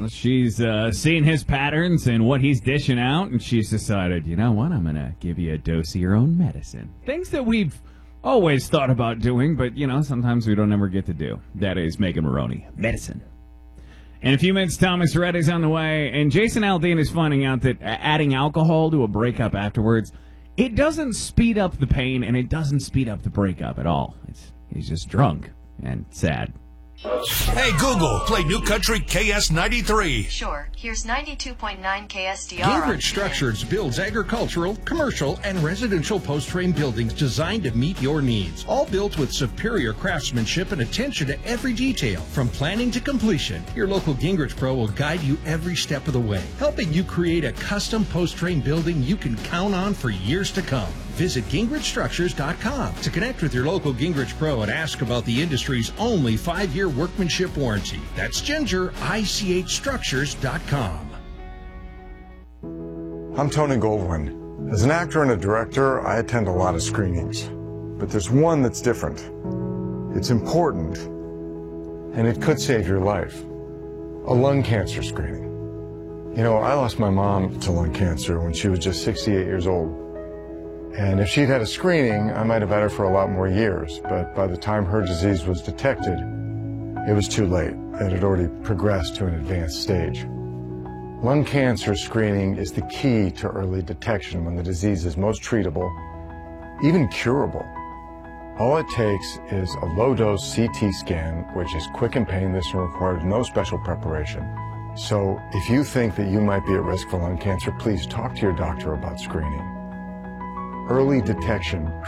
she's seen his patterns and what he's dishing out, and she's decided, you know what, I'm going to give you a dose of your own medicine. Things that we've always thought about doing, but, sometimes we don't ever get to do. That is Megan Maroney. Medicine. In a few minutes, Thomas Reddy's on the way, and Jason Aldean is finding out that adding alcohol to a breakup afterwards, it doesn't speed up the pain, and it doesn't speed up the breakup at all. He's just drunk and sad. Hey, Google, play New Country KS93. Sure. Here's 92.9 KSDR. Gingrich Structures builds agricultural, commercial, and residential post-frame buildings designed to meet your needs. All built with superior craftsmanship and attention to every detail, from planning to completion. Your local Gingrich Pro will guide you every step of the way, helping you create a custom post-frame building you can count on for years to come. Visit GingrichStructures.com to connect with your local Gingrich Pro and ask about the industry's only 5-year workmanship warranty. That's GingerICHStructures.com. I'm Tony Goldwyn. As an actor and a director, I attend a lot of screenings. But there's one that's different. It's important, and it could save your life. A lung cancer screening. I lost my mom to lung cancer when she was just 68 years old. And if she'd had a screening, I might have had her for a lot more years. But by the time her disease was detected, it was too late. It had already progressed to an advanced stage. Lung cancer screening is the key to early detection when the disease is most treatable, even curable. All it takes is a low-dose CT scan, which is quick and painless and requires no special preparation. So if you think that you might be at risk for lung cancer, please talk to your doctor about screening. Early detection